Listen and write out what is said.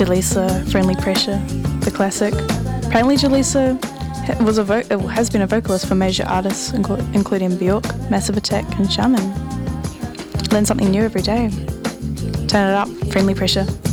Jaleesa, Friendly Pressure, the classic. Apparently Jaleesa has been a vocalist for major artists including Bjork, Massive Attack and Shaman. Learn something new every day. Turn it up, Friendly Pressure.